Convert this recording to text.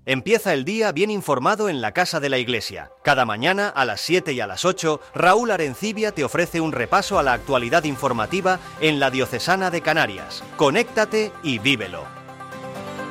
Empieza el día bien informado en la Casa de la Iglesia. Cada mañana a las 7 y a las 8, Raúl Arencibia te ofrece un repaso a la actualidad informativa en la Diocesana de Canarias. Conéctate y vívelo.